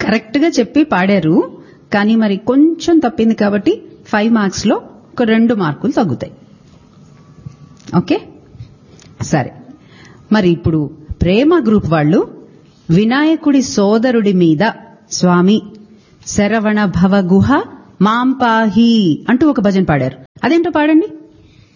Correct గా చెప్పి పాడారు, కానీ మరి కొంచెం తప్పింది కాబట్టి 5 మార్క్స్ లో ఒక 2 మార్కులు తగ్గుతాయి. ఓకే, సరే. మరి ఇప్పుడు ప్రేమ గ్రూప్ వాళ్ళు వినాయకుడి సోదరుడి మీద స్వామి శరవణ భవ గుహ మాంపాహి అంటూ ఒక భజన పాడారు. అదేంటో పాడండి.